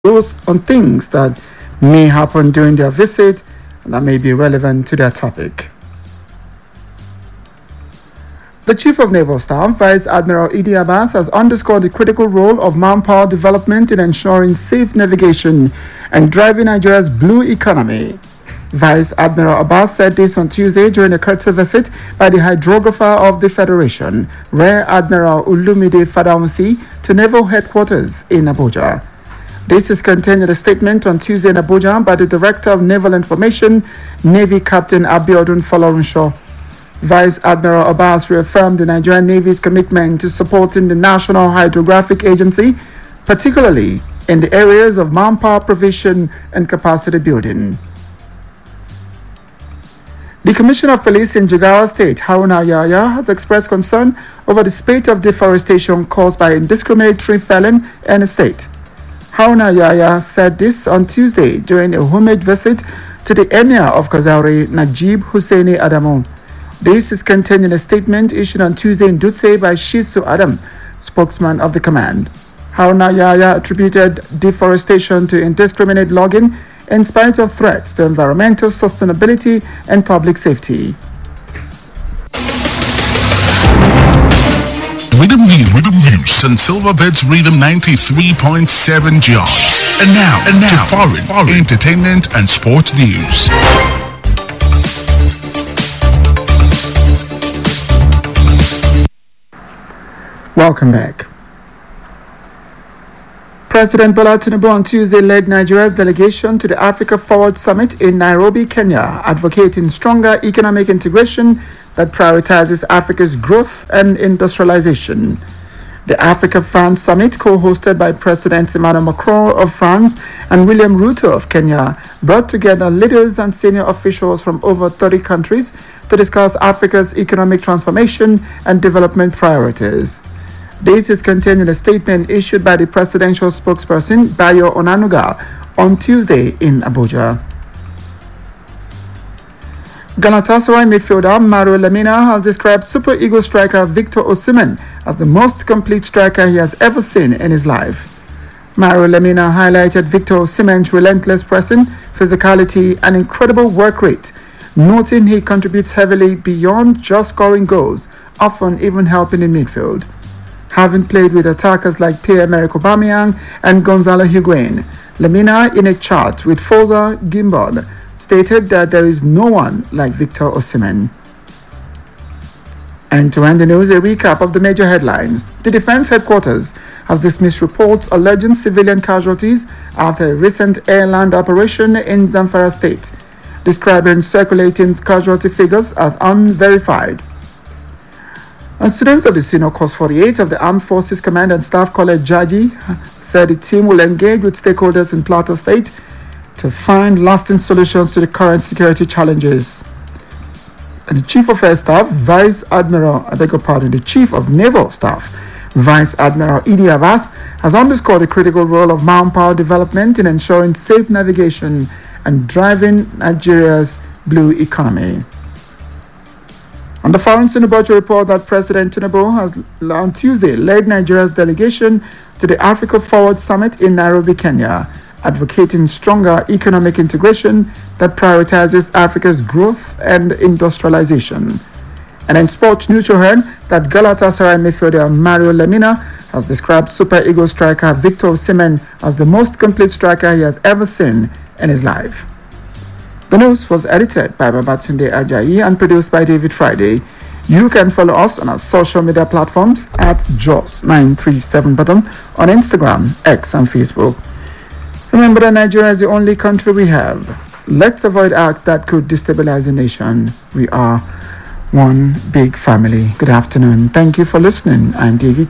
those on things that may happen during their visit and that may be relevant to their topic. The Chief of Naval Staff, Vice Admiral Idi Abbas, has underscored the critical role of manpower development in ensuring safe navigation and driving Nigeria's blue economy. Vice Admiral Abbas said this on Tuesday during a courtesy visit by the hydrographer of the Federation, Rear Admiral Olumide Fadaunsi, to naval headquarters in Abuja. This is contained in a statement on Tuesday in Abuja by the Director of Naval Information, Navy Captain Abiodun Folorunsho. Vice Admiral Abbas reaffirmed the Nigerian Navy's commitment to supporting the National Hydrographic Agency, particularly in the areas of manpower provision and capacity building. The Commissioner of Police in Jigawa State, Haruna Yahya, has expressed concern over the spate of deforestation caused by indiscriminate tree felling in the state. Haruna Yahya said this on Tuesday during a homage visit to the Emir of Kazauri, Najib Hussaini Adamu. This is contained in a statement issued on Tuesday in Dutse by Shisu Adam, spokesman of the command. Haruna Yahya attributed deforestation to indiscriminate logging in spite of threats to environmental sustainability and public safety. Rhythm Views, St. Silverbirds Rhythm 93.7 jobs. And now to foreign entertainment and sports news. Welcome back. President Bola Tinubu on Tuesday led Nigeria's delegation to the Africa Forward Summit in Nairobi, Kenya, advocating stronger economic integration that prioritizes Africa's growth and industrialization. The Africa France Summit, co-hosted by President Emmanuel Macron of France and William Ruto of Kenya, brought together leaders and senior officials from over 30 countries to discuss Africa's economic transformation and development priorities. This is contained in a statement issued by the presidential spokesperson, Bayo Onanuga, on Tuesday in Abuja. Galatasaray midfielder Mario Lemina has described Super Eagles striker Victor Osimhen as the most complete striker he has ever seen in his life. Mario Lemina highlighted Victor Osimhen's relentless pressing, physicality, and incredible work rate, noting he contributes heavily beyond just scoring goals, often even helping in midfield. Having played with attackers like Pierre-Emerick Aubameyang and Gonzalo Higuain, Lemina, in a chat with Forza Gimbal, stated that there is no one like Victor Osimhen. And to end the news, a recap of the major headlines. The Defense Headquarters has dismissed reports alleging civilian casualties after a recent air-land operation in Zamfara State, describing circulating casualty figures as unverified. And students of the Senior Course 48 of the Armed Forces Command and Staff College Jaji said the team will engage with stakeholders in Plateau State to find lasting solutions to the current security challenges. And the Chief of Air Staff, the Chief of Naval Staff, Vice Admiral Idi Abbas, has underscored the critical role of manpower development in ensuring safe navigation and driving Nigeria's blue economy. On the foreign Tinubu report that President Tinubu has on Tuesday led Nigeria's delegation to the Africa Forward Summit in Nairobi, Kenya, advocating stronger economic integration that prioritizes Africa's growth and industrialization. And in sports news, you heard that Galatasaray midfielder Mario Lemina has described Super Eagles striker Victor Osimhen as the most complete striker he has ever seen in his life. The news was edited by Babatunde Ajayi and produced by David Friday. You can follow us on our social media platforms at JOS937bottom on Instagram, X, and Facebook. Remember that Nigeria is the only country we have. Let's avoid acts that could destabilize the nation. We are one big family. Good afternoon. Thank you for listening. I'm David.